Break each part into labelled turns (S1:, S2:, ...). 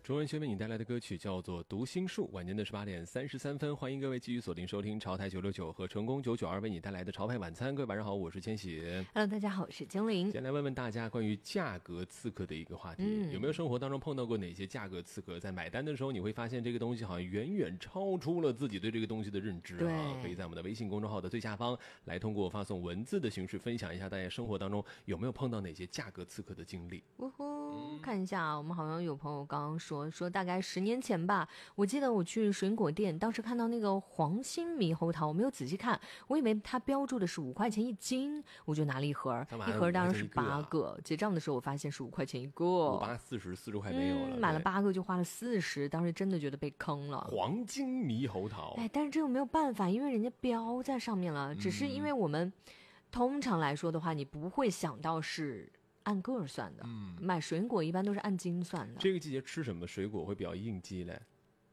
S1: 中文学为你带来的歌曲叫做《读心术》，晚间的18:33，欢迎各位继续锁定收听潮台969和成功992为你带来的潮牌晚餐。各位晚上好，我是千玺。
S2: Hello， 大家好，我是精灵。
S1: 先来问问大家关于价格刺客的一个话题，有没有生活当中碰到过哪些价格刺客？在买单的时候，你会发现这个东西好像远远超出了自己对这个东西的认知啊。可以在我们的微信公众号的最下方来通过发送文字的形式分享一下，大家生活当中有没有碰到哪些价格刺客的经历？
S2: 看一下，我们好像有朋友刚刚说大概10年前吧，我记得我去水果店，当时看到那个黄心猕猴桃，我没有仔细看，我以为它标注的是5块钱一斤，我就拿了一盒，一盒当然是8个，结账的时候我发现是5块钱一个
S1: ，58、40块没有了，
S2: 买了8个就花了40，当时真的觉得被坑了。
S1: 黄金猕猴桃，
S2: 但是这个没有办法，因为人家标在上面了，只是因为我们通常来说的话，你不会想到是按个算的，买水果一般都是按斤算的。
S1: 这个季节吃什么水果会比较应季嘞？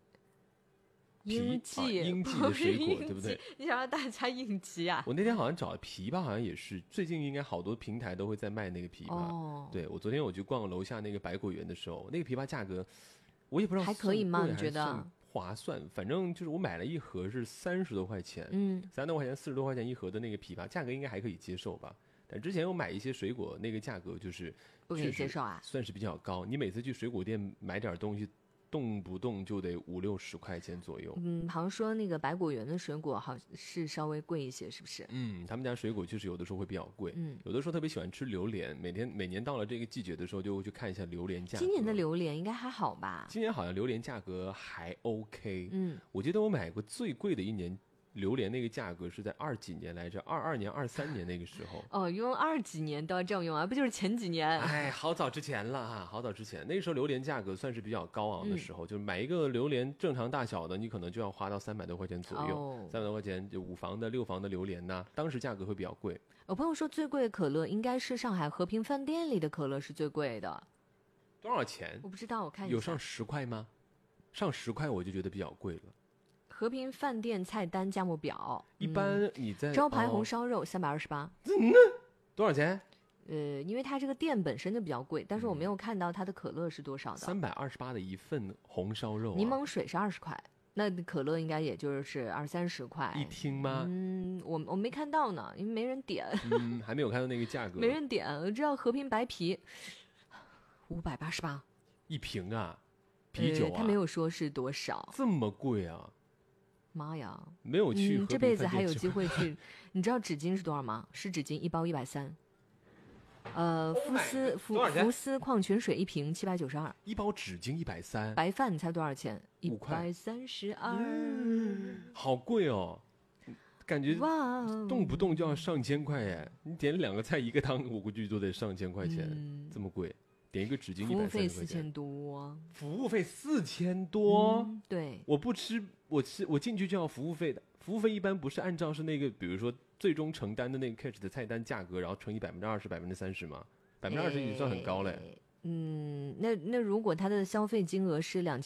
S2: 应季，
S1: 应季的水果对不对？
S2: 你想让大家应季啊？
S1: 我那天好像找枇杷，好像也是最近应该好多平台都会在卖那个枇杷。对，我昨天我去逛楼下那个百果园的时候，那个枇杷价格我也不知道
S2: 还可以吗？你觉得
S1: 划算？反正就是我买了一盒是30多块钱，30多块钱、40多块钱一盒的那个枇杷，价格应该还可以接受吧。但之前我买一些水果，那个价格就是
S2: 不可以接受啊，
S1: 算是比较高。你每次去水果店买点东西，动不动就得50、60块钱左右。
S2: 好像说那个百果园的水果好像是稍微贵一些，是不是？
S1: 他们家水果就是有的时候会比较贵。有的时候特别喜欢吃榴莲，每年到了这个季节的时候，就会去看一下榴莲价格。
S2: 今年的榴莲应该还好吧？
S1: 今年好像榴莲价格还 OK。我记得我买过最贵的一年。榴莲那个价格是在20几年来着，22年、23年那个时候。
S2: 用20几年都要这样用啊？不就是前几年？
S1: 好早之前了哈，好早之前。那个时候榴莲价格算是比较高昂的时候，就是买一个榴莲正常大小的，你可能就要花到300多块钱左右。300多块钱就5房的、6房的榴莲呐，当时价格会比较贵。
S2: 我朋友说最贵的可乐应该是上海和平饭店里的可乐是最贵的。
S1: 多少钱？
S2: 我不知道，我看一下。
S1: 有上10块吗？上10块我就觉得比较贵了。
S2: 和平饭店菜单价目表，
S1: 一般你在
S2: 招牌红烧肉328，
S1: 多少钱？
S2: 因为它这个店本身就比较贵，但是我没有看到它的可乐是多少的。
S1: 328的一份红烧肉，
S2: 柠檬水是20块，那可乐应该也就是20-30块
S1: 一听吗？
S2: 我没看到呢，因为没人点。
S1: 还没有看到那个价格，
S2: 没人点。我知道和平白啤588
S1: 一瓶啊，啤酒啊，
S2: 他没有说是多少，
S1: 这么贵啊！
S2: 妈呀，
S1: 没有去，
S2: 这辈子还有机会去。你知道纸巾是多少吗？湿纸巾一包130。福斯矿泉水一瓶792，
S1: 一包纸巾130。
S2: 白饭你猜多少钱
S1: ？5块
S2: ？132，
S1: 好贵哦！感觉动不动就要上千块耶！你点2个菜1个汤，我估计都得上千块钱，这么贵。点一个纸巾130块钱，服务费
S2: 4000多，
S1: 服务费4000多，
S2: 对，
S1: 我不吃，我进去就要服务费的，服务费一般不是按照是那个，比如说最终承担的那个 cash 的菜单价格，然后乘以20%、30%吗？20%已经算很高嘞。
S2: 那如果他的消费金额是